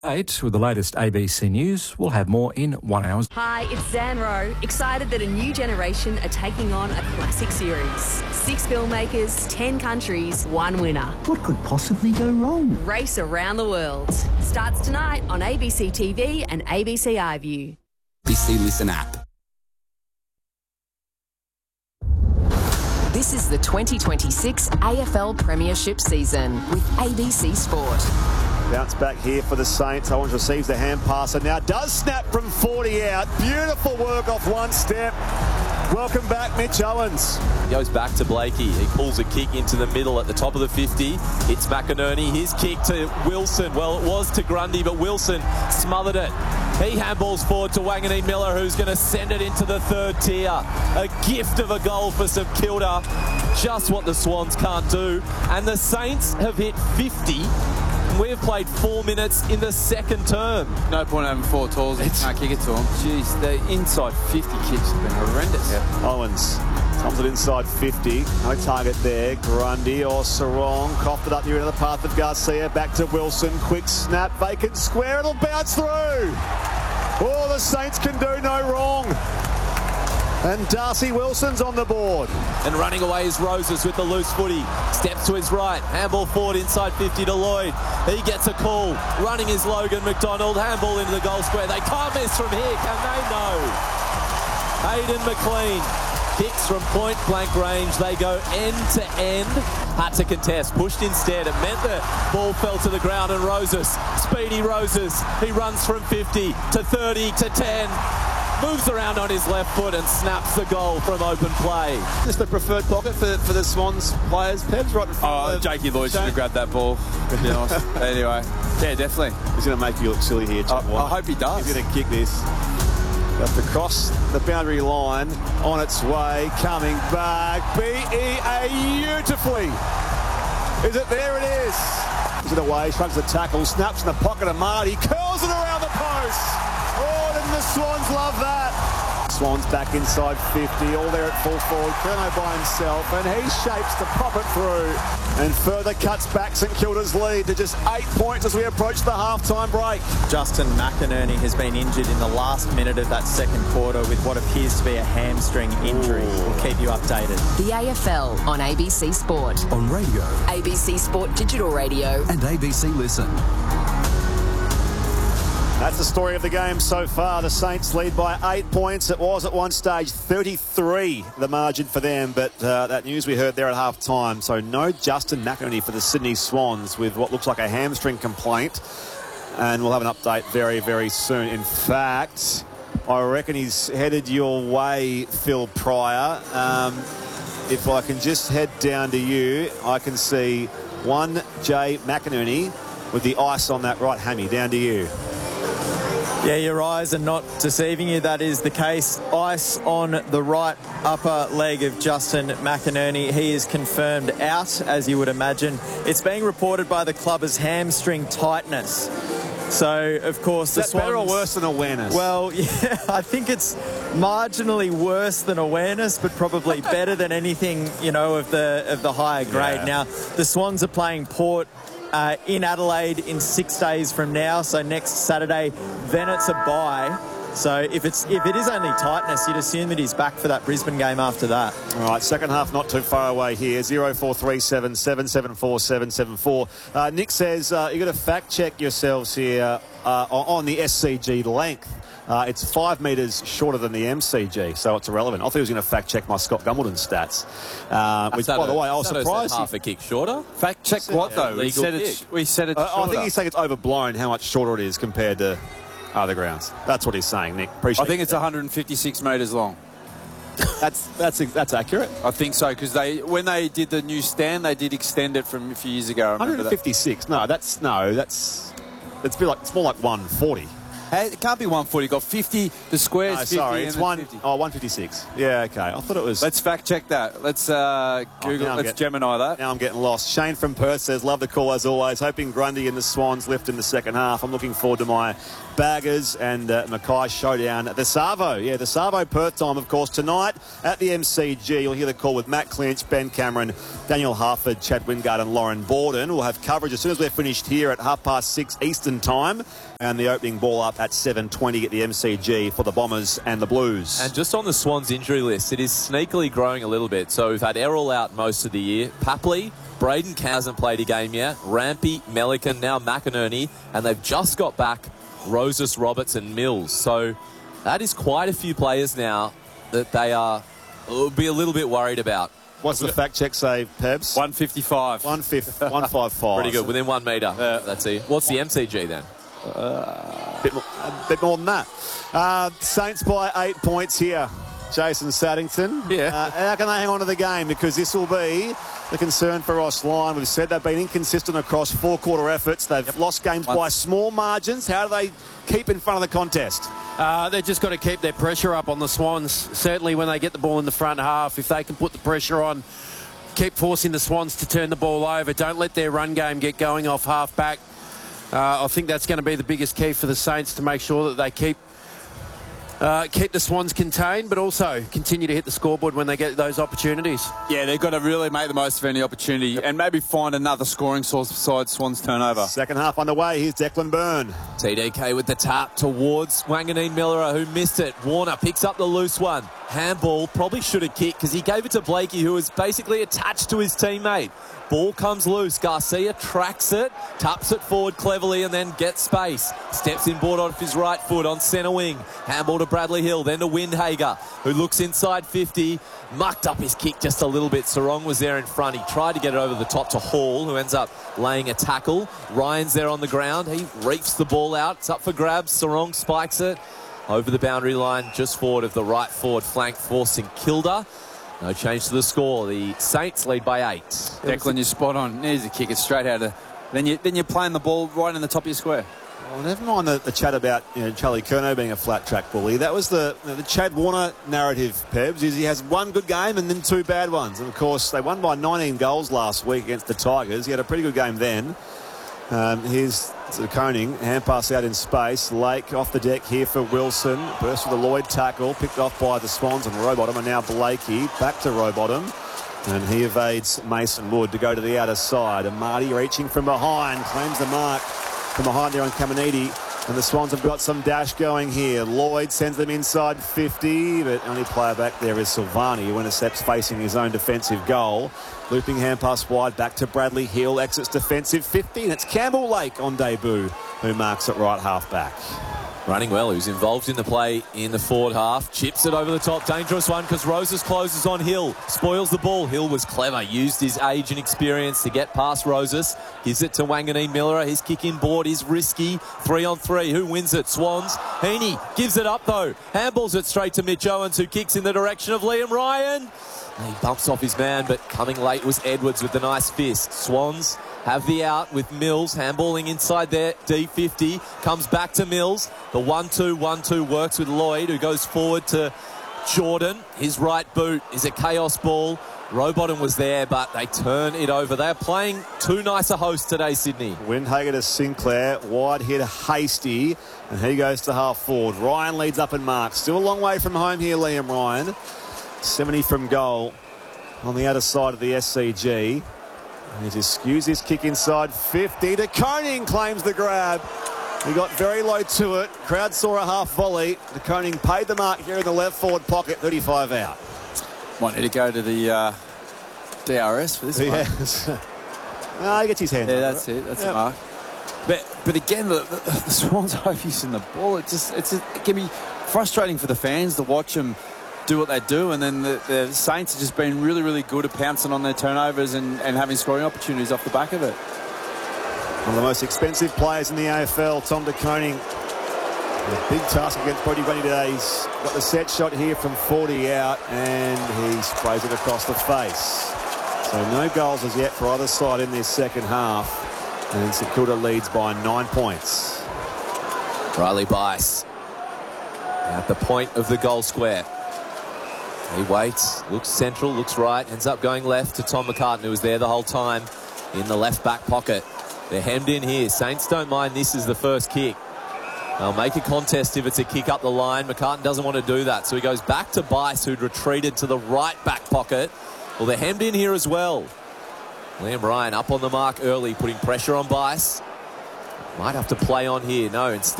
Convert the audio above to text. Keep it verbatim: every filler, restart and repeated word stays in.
Eight with the latest A B C News. We'll have more in one hour. Hi, it's Zan Rowe. Excited that a new generation are taking on a classic series. Six filmmakers, ten countries, one winner. What could possibly go wrong? Race Around the World. Starts tonight on A B C T V and A B C iView. A B C Listen app. This is the twenty twenty-six A F L Premiership season with A B C Sport. Bounce back here for the Saints. Owens receives the hand passer now. Does snap from forty out. Beautiful work off one step. Welcome back, Mitch Owens. Goes back to Blakey. He pulls a kick into the middle at the top of the fifty. It's McInerney. His kick to Wilson. Well, it was to Grundy, but Wilson smothered it. He handballs forward to Wanganeen Miller, who's going to send it into the third tier. A gift of a goal for St Kilda. Just what the Swans can't do. And the Saints have hit fifty. We've played four minutes in the second term. No point having four tools if you can't kick it to them. Jeez, the inside fifty kicks have been horrendous. Yep. Owens comes it inside fifty. No target there. Grundy or Sarong. Coughed it up here into the path of Garcia. Back to Wilson. Quick snap. Vacant square. It'll bounce through. Oh, the Saints can do no wrong. And Darcy Wilson's on the board. And running away is Roses with the loose footy. Steps to his right. Handball forward inside fifty to Lloyd. He gets a call. Running is Logan McDonald. Handball into the goal square. They can't miss from here, can they? No. Hayden McLean kicks from point blank range. They go end to end. Had to contest. Pushed instead. It meant the ball fell to the ground and Roses, speedy Roses. He runs from fifty to thirty to ten. Moves around on his left foot and snaps the goal from open play. Just the preferred pocket for, for the Swans players. Peb's right in front Oh, of Jakey Lloyd should have grabbed that ball, to be honest. Anyway, yeah, definitely. He's going to make you look silly here, Chuck. I, I hope he does. He's going to kick this. Just across the boundary line, on its way, coming back. B E A beautifully. Is it? There it is. Is it away, shrugs the tackle, snaps in the pocket of Marty, curls it around the post. Oh, didn't the Swans love that? Swans back inside fifty, all there at full forward. Kerno by himself, and he shapes to pop it through. And further cuts back St Kilda's lead to just eight points as we approach the half-time break. Justin McInerney has been injured in the last minute of that second quarter with what appears to be a hamstring injury. Ooh. We'll keep you updated. The A F L on A B C Sport. On radio. A B C Sport Digital Radio. And A B C Listen. That's the story of the game so far. The Saints lead by eight points. It was at one stage thirty-three, the margin for them. But uh, that news we heard there at half-time. So no Justin McInerney for the Sydney Swans with what looks like a hamstring complaint. And we'll have an update very, very soon. In fact, I reckon he's headed your way, Phil Pryor. Um, if I can just head down to you, I can see one J McInerney with the ice on that right hammy. Down to you. Yeah, your eyes are not deceiving you. That is the case. Ice on the right upper leg of Justin McInerney. He is confirmed out, as you would imagine. It's being reported by the club as hamstring tightness. So, of course, the Is that better or Swans- worse than awareness? Well, yeah, I think it's marginally worse than awareness, but probably better than anything, you know, of the of the higher grade. Yeah. Now, the Swans are playing Port Uh, in Adelaide in six days from now, so next Saturday. Then it's a bye. So if it's if it is only tightness, you'd assume that he's back for that Brisbane game after that. All right, second half not too far away here. zero four three seven, seven seven four, seven seven four. Uh, Nick says uh, you've got to fact check yourselves here uh, on the S C G length. Uh, it's five metres shorter than the M C G, so it's irrelevant. I thought he was going to fact check my Scott Gumbleton stats. Uh, which, by the way, I was surprised. Half a kick shorter. Fact check what, though? We said, it's, we said it's uh, I think shorter. he's saying it's overblown how much shorter it is compared to other grounds. That's what he's saying, Nick. Appreciate I think it's that. one hundred fifty-six metres long. That's that's that's accurate. I think so, because they when they did the new stand, they did extend it from a few years ago. I remember one fifty-six. That. No, that's no, that's it's be like it's more like one forty. Hey, it can't be one forty. You've got fifty. The square's No, fifty. sorry, it's and one. fifty. Oh, one fifty-six. Yeah, okay. I thought it was. Let's fact check that. Let's uh, Google. now I'm let's getting- Gemini that. Now I'm getting lost. Shane from Perth says, love the call as always. Hoping Grundy and the Swans lift in the second half. I'm looking forward to my Baggers and uh, Mackay showdown at the Savo. Yeah, the Savo Perth time, of course, tonight at the M C G. You'll hear the call with Matt Clinch, Ben Cameron, Daniel Harford, Chad Wingard and Lauren Borden. We'll have coverage as soon as we're finished here at half past six Eastern time. And the opening ball up at seven twenty at the M C G for the Bombers and the Blues. And just on the Swans injury list, it is sneakily growing a little bit. So we've had Errol out most of the year. Papley, Braden Cow hasn't played a game yet. Rampy, Melican, now McInerney. And they've just got back Roses, Roberts and Mills. So that is quite a few players now that they are will be a little bit worried about. What's the fact check say, Pebs? one fifty-five. one fifty-five. Pretty good, within one metre. Uh, That's it. What's the M C G then? Uh, bit more, a bit more than that. Uh, Saints by eight points here. Jason Saddington. Yeah. Uh, how can they hang on to the game? Because this will be the concern for Ross Lyon. We've said they've been inconsistent across four quarter efforts. They've yep. lost games Once. by small margins. How do they keep in front of the contest? Uh, they've just got to keep their pressure up on the Swans. Certainly when they get the ball in the front half, if they can put the pressure on, keep forcing the Swans to turn the ball over. Don't let their run game get going off half back. Uh, I think that's going to be the biggest key for the Saints, to make sure that they keep uh, keep the Swans contained, but also continue to hit the scoreboard when they get those opportunities. Yeah, they've got to really make the most of any opportunity and maybe find another scoring source besides Swans turnover. Second half underway. Here's Declan Byrne. T D K with the tap towards Wanganeen Miller, who missed it. Warner picks up the loose one. Handball, probably should have kicked because he gave it to Blakey, who was basically attached to his teammate. Ball comes loose. Garcia tracks it, taps it forward cleverly and then gets space. Steps inboard off his right foot on centre wing. Handball to Bradley Hill, then to Windhager, who looks inside fifty. Mucked up his kick just a little bit. Sarong was there in front. He tried to get it over the top to Hall, who ends up laying a tackle. Ryan's there on the ground. He reefs the ball out. It's up for grabs. Sarong spikes it over the boundary line just forward of the right forward flank for St Kilda. No change to the score. The Saints lead by eight. Declan, you're spot on. Needs to kick it straight out of... Then, you, then you're playing the ball right in the top of your square. Well, never mind the, the chat about you know, Charlie Curnow being a flat track bully. That was the you know, the Chad Warner narrative, Pebs, is he has one good game and then two bad ones. And, of course, they won by nineteen goals last week against the Tigers. He had a pretty good game then. Um, here's to Koning. Hand pass out in space. Lake off the deck here for Wilson. Burst with a Lloyd tackle. Picked off by the Swans and Rowbottom. And now Blakey back to Rowbottom. And he evades Mason Wood to go to the outer side. And Marty reaching from behind. Claims the mark from behind there on Caminiti. And the Swans have got some dash going here. Lloyd sends them inside fifty, but only player back there is Silvani, who intercepts facing his own defensive goal. Looping hand pass wide back to Bradley Hill. Exits defensive fifty, and it's Campbell Lake on debut, who marks it right half back. Running well, who's involved in the play in the forward half. Chips it over the top. Dangerous one because Roses closes on Hill. Spoils the ball. Hill was clever. Used his age and experience to get past Roses. Gives it to Wanganeen Miller. His kick in board is risky. Three on three. Who wins it? Swans. Heaney gives it up though. Handballs it straight to Mitch Owens, who kicks in the direction of Liam Ryan. He bumps off his man, but coming late was Edwards with the nice fist. Swans have the out with Mills, handballing inside there, D fifty, comes back to Mills. The one two one two works with Lloyd, who goes forward to Jordan. His right boot is a chaos ball. Rowbottom was there, but they turn it over. They're playing too nice a host today, Sydney. Windhager to Sinclair, wide hit Hasty, and he goes to half forward. Ryan leads up and marks. Still a long way from home here, Liam Ryan. seventy from goal on the outer side of the S C G. And he just skews his kick inside fifty to Koning, claims the grab. He got very low to it. Crowd saw a half volley. De Koning paid the mark here in the left forward pocket, thirty-five out. Might need to go to the uh, D R S for this one. Yes. No, he gets his hand. Yeah, that's it. That's yep. the mark. But but again, the, the, the Swans are using the ball. It just it's it can be frustrating for the fans to watch them do what they do, and then the, the Saints have just been really, really good at pouncing on their turnovers and, and having scoring opportunities off the back of it. One of the most expensive players in the A F L, Tom De Koning. A big task against Brodie Grundy today. He's got the set shot here from forty out, and he sprays it across the face. So no goals as yet for either side in this second half, and St Kilda leads by nine points. Riley Bice at the point of the goal square. He waits, looks central, looks right, ends up going left to Tom McCartan, who was there the whole time in the left back pocket. They're hemmed in here. Saints don't mind this is the first kick. They'll make a contest if it's a kick up the line. McCartan doesn't want to do that, so he goes back to Bice, who'd retreated to the right back pocket. Well, they're hemmed in here as well. Liam Ryan up on the mark early, putting pressure on Bice. Might have to play on here. No, instead.